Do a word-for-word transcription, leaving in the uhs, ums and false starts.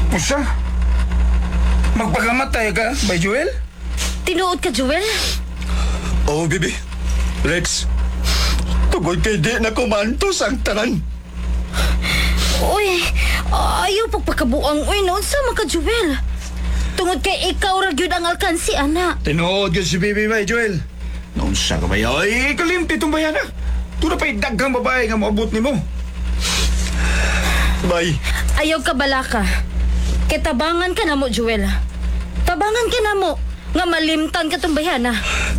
Usa? Magpagamatay ka, by Joel? Tinuod ka, Joel? Oh, bibi. Rex, tugod kay di na kumantos ang tanan. Uy, ayaw pagpakabuang. Uy, noon sa mga Joel. Tungod kay ikaw ra gyud ang alkansi, ana. Tinuod yun si Bibi, by Joel. Noon sa kabay, ay, kalimti itong bayan na. Doon na pa'y daghang babae nga maabot ni mo. Bay, Ayaw ka balaka. Kay tabangan ka na mo, Joel. Tabangan ka na mo. Nga malimtan ka tong bayana.